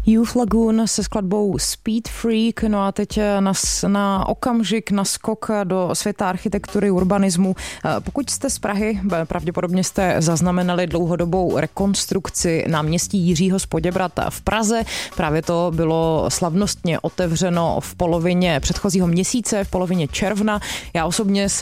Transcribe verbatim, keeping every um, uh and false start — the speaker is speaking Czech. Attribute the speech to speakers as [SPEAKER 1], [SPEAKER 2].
[SPEAKER 1] Youth Lagoon se skladbou Speed Freak, no a teď na, na okamžik, na skok do světa architektury, urbanismu. Pokud jste z Prahy, pravděpodobně jste zaznamenali dlouhodobou rekonstrukci náměstí Jiřího z Poděbrad v Praze. Právě to bylo slavnostně otevřeno v polovině předchozího měsíce, v polovině června. Já osobně jsem